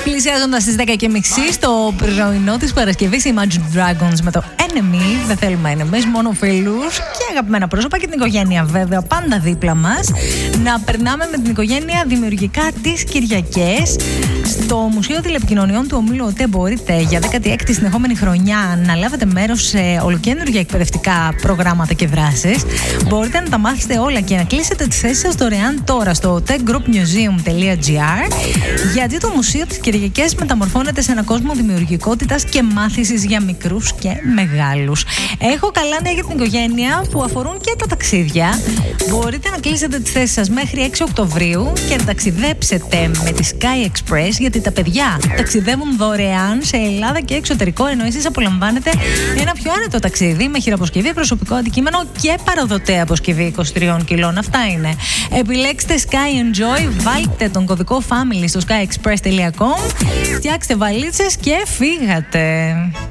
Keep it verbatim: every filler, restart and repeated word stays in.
Πλησιάζοντας στις δέκα και μισή στο πρωινό της Παρασκευής, οι Imagine Dragons με το Enemy. Δεν θέλουμε enemies, μόνο φίλους και αγαπημένα πρόσωπα και την οικογένεια βέβαια πάντα δίπλα μας. Να περνάμε με την οικογένεια δημιουργικά τις Κυριακές. Στο Μουσείο Τηλεπικοινωνιών του Ομίλου ΟΤΕ μπορείτε για δέκατη έκτη συνεχόμενη χρονιά να λάβετε μέρος σε ολοκαίνουργια εκπαιδευτικά προγράμματα και δράσεις. Μπορείτε να τα μάθετε όλα και να κλείσετε τις θέσεις σας δωρεάν τώρα στο techgroupmuseum τελεία gr, γιατί το Μουσείο της Κυριακές μεταμορφώνεται σε έναν κόσμο δημιουργικότητας και μάθησης για μικρούς και μεγάλους. Έχω καλά νέα για την οικογένεια που αφορούν και τα ταξίδια. Μπορείτε να κλείσετε τις θέσεις σας μέχρι έξι Οκτωβρίου και να ταξιδέψετε με τη Sky Express, γιατί τα παιδιά ταξιδεύουν δωρεάν σε Ελλάδα και εξωτερικό, ενώ εσείς απολαμβάνετε ένα πιο άνετο ταξίδι με χειραποσκευή, προσωπικό αντικείμενο και παραδοτέα αποσκευή είκοσι τριών κιλών. Αυτά είναι. Επιλέξτε Sky Enjoy, βάλτε τον κωδικό Family στο sky express τελεία com, φτιάξτε βαλίτσες και φύγατε.